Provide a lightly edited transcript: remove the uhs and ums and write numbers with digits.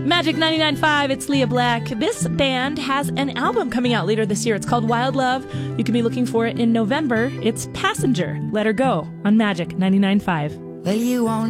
Magic 99.5, it's Leah Black. This band has an album coming out later this year. It's called Wild Love. You can be looking for it in November. It's Passenger, Let Her Go on Magic 99.5. Well, you won't